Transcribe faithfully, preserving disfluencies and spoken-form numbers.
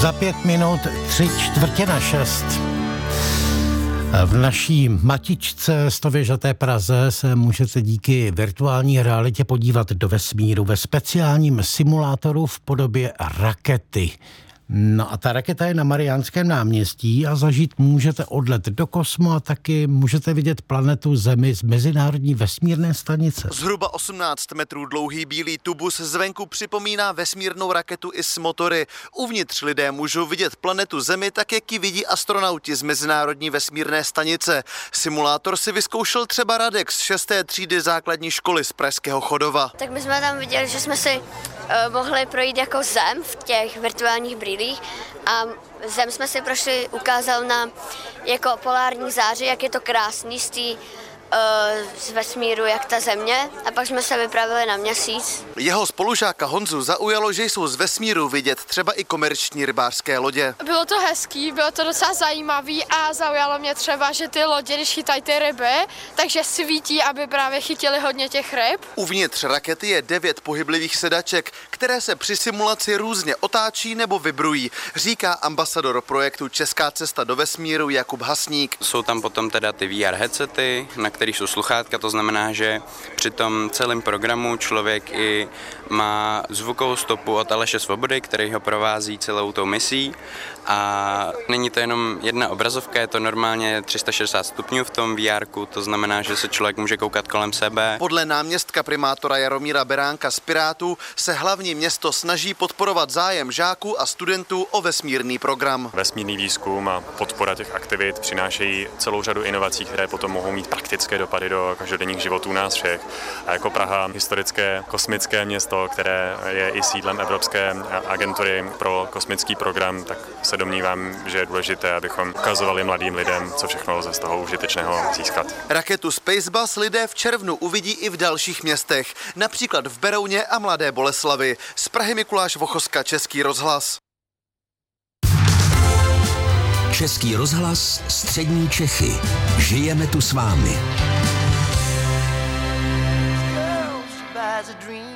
Za pět minut tři čtvrtě na šest. V naší matičce stověžaté Praze se můžete díky virtuální realitě podívat do vesmíru ve speciálním simulátoru v podobě rakety. No a ta raketa je na Mariánském náměstí a zažít můžete odlet do kosmu a taky můžete vidět planetu Zemi z Mezinárodní vesmírné stanice. Zhruba osmnáct metrů dlouhý bílý tubus zvenku připomíná vesmírnou raketu i s motory. Uvnitř lidé můžou vidět planetu Zemi tak, jak ji vidí astronauti z Mezinárodní vesmírné stanice. Simulátor si vyzkoušel třeba Radek z šesté třídy základní školy z Pražského Chodova. Tak my jsme tam viděli, že jsme si uh, mohli projít jako Zem v těch virtuálních brýlích a Zem jsme si prošli, ukázal nám jako polární záři, jak je to krásný z té z vesmíru, jak ta Země, a pak jsme se vypravili na Měsíc. Jeho spolužáka Honzu zaujalo, že jsou z vesmíru vidět třeba i komerční rybářské lodě. Bylo to hezký, bylo to docela zajímavý a zaujalo mě třeba, že ty lodě, když chytají ty ryby, takže svítí, aby právě chytili hodně těch ryb. Uvnitř rakety je devět pohyblivých sedaček, které se při simulaci různě otáčí nebo vibrují, říká ambasador projektu Česká cesta do vesmíru Jakub Hasník. Jsou tam potom teda ty V R headsety, na které jsou sluchátka, to znamená, že při tom celém programu člověk i má zvukovou stopu od Aleše Svobody, který ho provází celou tou misí, a není to jenom jedna obrazovka, je to normálně tři sta šedesát stupňů v tom V R ku, to znamená, že se člověk může koukat kolem sebe. Podle náměstka primátora Jaromíra Beránka z Pirátů se hlavní město snaží podporovat zájem žáků a studentů o vesmírný program. Vesmírný výzkum a podpora těch aktivit přinášejí celou řadu inovací, které potom mohou mít praktické dopady do každodenních životů nás všech. A jako Praha, historické kosmické město, které je i sídlem Evropské agentury pro kosmický program, tak se domnívám, že je důležité, abychom ukazovali mladým lidem, co všechno lze z toho užitečného získat. Raketu Spacebus lidé v červnu uvidí i v dalších městech, například v Berouně a Mladé Boleslavi. Z Prahy Mikuláš Vochoska, Český rozhlas. Český rozhlas, střední Čechy. Žijeme tu s vámi.